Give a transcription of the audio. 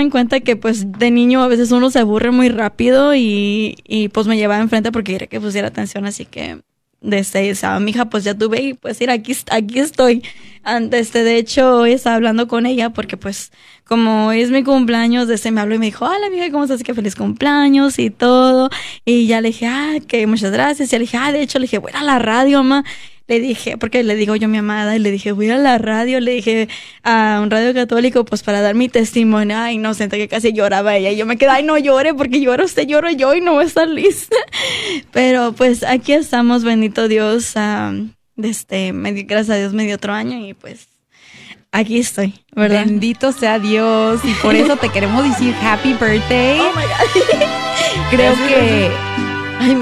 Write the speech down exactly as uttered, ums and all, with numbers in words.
en cuenta que pues de niño a veces uno se aburre muy rápido y, y pues me llevaba enfrente porque quería que pusiera atención, así que desde esa, mi hija, pues ya tuve y pues mira, aquí, aquí estoy. Este, de hecho, hoy estaba hablando con ella porque pues como es mi cumpleaños, desde me habló y me dijo, hola mija, ¿cómo estás? Que feliz cumpleaños y todo. Y ya le dije, ah, que muchas gracias. Y le dije, ah, de hecho, le dije, voy a la radio, mamá. Le dije, porque le digo yo a mi amada, y le dije, voy a la radio, le dije a un radio católico, pues para dar mi testimonio. Ay, no, sentí que casi lloraba ella. Y yo me quedé, ay, no llore, porque llora usted, lloro yo y no voy a estar lista. Pero pues aquí estamos, bendito Dios. Um, desde, me, gracias a Dios me dio otro año y pues aquí estoy, ¿verdad? Bendito sea Dios, y por eso te queremos decir happy birthday. Oh my God. Creo que